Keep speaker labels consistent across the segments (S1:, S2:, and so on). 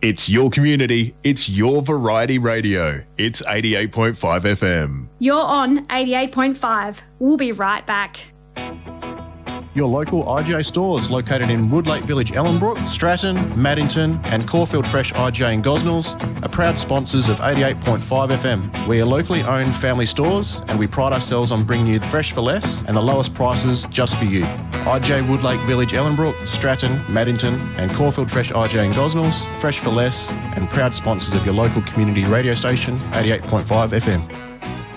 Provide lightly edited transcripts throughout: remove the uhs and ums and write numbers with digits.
S1: It's your community. It's your variety radio. It's 88.5 FM.
S2: You're on 88.5. We'll be right back.
S3: Your local IGA stores located in Woodlake Village, Ellenbrook, Stratton, Maddington and Caulfield Fresh IGA in Gosnells are proud sponsors of 88.5 FM. We are locally owned family stores and we pride ourselves on bringing you the fresh for less and the lowest prices just for you. IGA Woodlake Village, Ellenbrook, Stratton, Maddington and Caulfield Fresh IGA in Gosnells, fresh for less and proud sponsors of your local community radio station, 88.5 FM.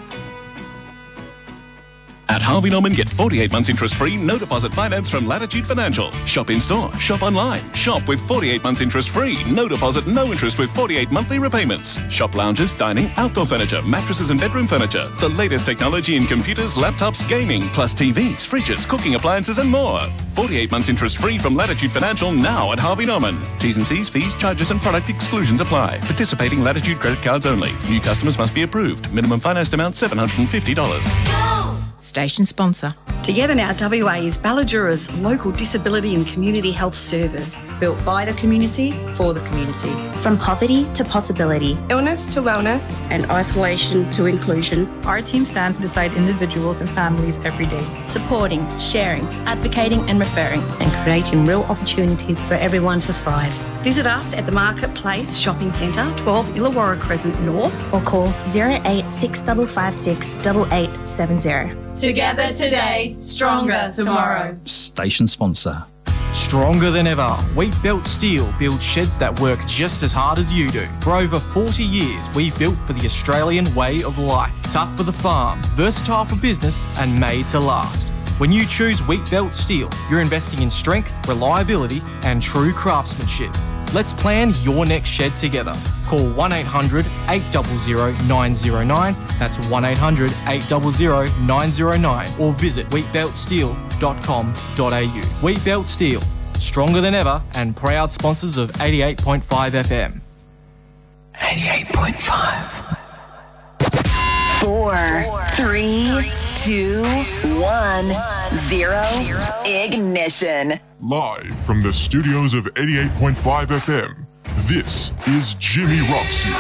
S4: At Harvey Norman, get 48 months interest-free, no deposit finance from Latitude Financial. Shop in-store, shop online. Shop with 48 months interest-free, no deposit, no interest with 48 monthly repayments. Shop lounges, dining, outdoor furniture, mattresses and bedroom furniture. The latest technology in computers, laptops, gaming, plus TVs, fridges, cooking appliances and more. 48 months interest-free from Latitude Financial now at Harvey Norman. T's and C's, fees, charges and product exclusions apply. Participating Latitude credit cards only. New customers must be approved. Minimum financed amount $750.
S5: Station sponsor.
S6: Together Now WA is Balladura's local disability and community health service, built by the community for the community.
S7: From poverty to possibility,
S8: illness to wellness,
S9: and isolation to inclusion,
S10: our team stands beside individuals and families every day,
S11: supporting, sharing, advocating and referring,
S12: and creating real opportunities for everyone to thrive.
S6: Visit us at the Marketplace Shopping Centre, 12 Illawarra Crescent North,
S7: or call 08656 8870.
S11: Together today, stronger tomorrow.
S13: Station sponsor.
S14: Stronger than ever, Wheatbelt Steel builds sheds that work just as hard as you do. For over 40 years, we've built for the Australian way of life. Tough for the farm, versatile for business, and made to last. When you choose Wheatbelt Steel, you're investing in strength, reliability, and true craftsmanship. Let's plan your next shed together. Call 1-800-800-909, that's 1-800-800-909, or visit wheatbeltsteel.com.au. Wheatbelt Steel, stronger than ever and proud sponsors of 88.5 FM.
S15: 88.5. 4, 3, 2, 1, 0, ignition.
S16: Live from the studios of 88.5 FM, this is Jimmy Rocks You.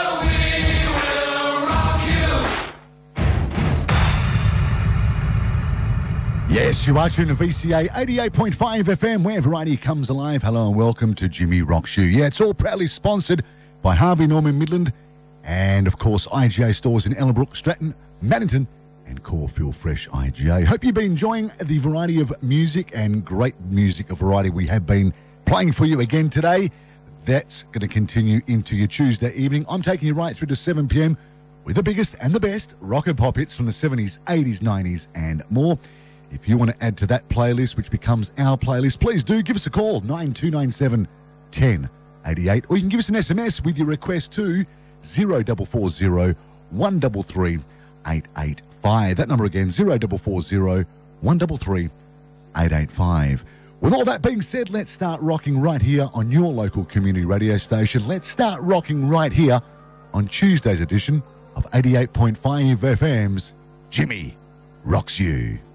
S17: Yes, you are tuned to VCA 88.5 FM, where variety comes alive. Hello and welcome to Jimmy Rocks You. Yeah, it's all proudly sponsored by Harvey Norman Midland and, of course, IGA stores in Ellenbrook, Stratton, Maddington and Caulfield Fresh IGA. Hope you've been enjoying the variety of music and great music of variety we have been playing for you again today. That's going to continue into your Tuesday evening. I'm taking you right through to 7 p.m. with the biggest and the best rock and pop hits from the 70s, 80s, 90s and more. If you want to add to that playlist, which becomes our playlist, please do give us a call, 9297 1088, or you can give us an SMS with your request to 0440 133 885. That number again, 0440 133 885. With all that being said, let's start rocking right here on your local community radio station. Let's start rocking right here on Tuesday's edition of 88.5 FM's Jimmy Rocks You.